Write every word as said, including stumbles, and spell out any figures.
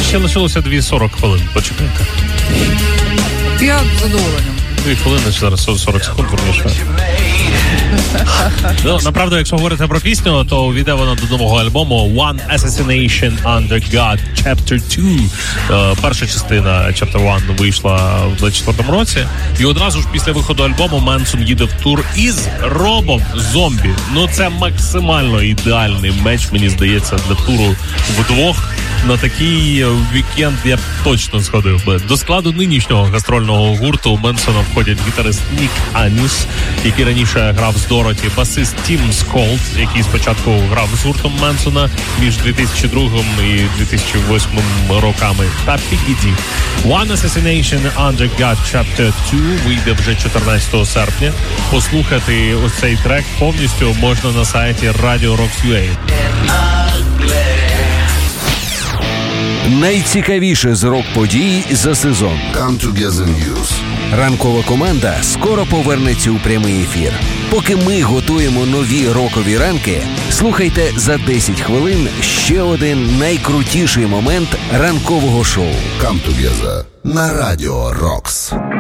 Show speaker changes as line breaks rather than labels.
ще лишилося дві сорок хвилин. Почекайте.
Я з задоволенням.
Дві хвилини, зараз сорок секунд, верніше. Ну, направду, якщо говорити про пісню, то увійде вона до нового альбому One Assassination Under God Chapter two. Е, перша частина Chapter one вийшла в двадцять четвертому році. І одразу ж після виходу альбому Менсон їде в тур із Робом Зомбі. Ну, це максимально ідеальний меч, мені здається, для туру вдвох. На такий вікенд я б точно сходив би. До складу нинішнього гастрольного гурту Менсона входять гітарист Нік Аніс, який раніше грав з Дороті, басист Тім Сколд, який спочатку грав з гуртом Менсона між дві тисячі другим і дві тисячі восьмим роками, та Пігі Ді. One Assassination Under God Chapter two вийде вже чотирнадцятого серпня. Послухати ось цей трек повністю можна на сайті Radio Rocks.ua.
Найцікавіше з рок-подій за сезон.
Come Together News.
Ранкова команда скоро повернеться у прямий ефір. Поки ми готуємо нові рокові ранки, слухайте за десять хвилин ще один найкрутіший момент ранкового шоу.
Come Together на Radio Rocks.